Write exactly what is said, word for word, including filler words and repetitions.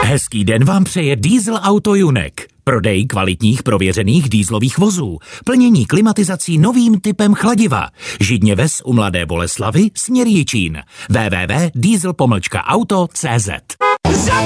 Hezký den vám přeje Diesel Auto Junek. Prodej kvalitních prověřených dieselových vozů. Plnění klimatizací novým typem chladiva. Židně ves u Mladé Boleslavi, směr Jičín. w w w tečka diesel pomlčka auto tečka cz